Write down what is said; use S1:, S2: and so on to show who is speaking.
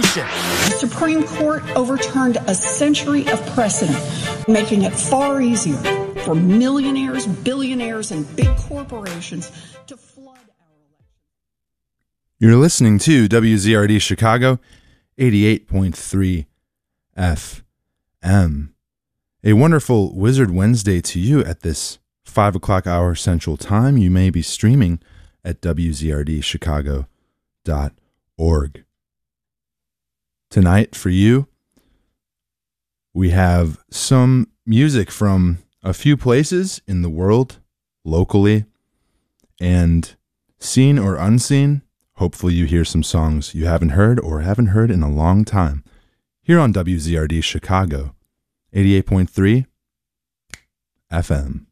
S1: election.
S2: The Supreme Court overturned a century of precedent, making it far easier for millionaires, billionaires, and big corporations to flood our elections.
S3: You're listening to WZRD Chicago, 88.3 FM. A wonderful Wizard Wednesday to you at this 5 o'clock hour Central Time. You may be streaming at wzrdchicago.org. Tonight for you, we have some music from a few places in the world, locally, and seen or unseen. Hopefully you hear some songs you haven't heard or haven't heard in a long time. Here on WZRD Chicago, 88.3 FM.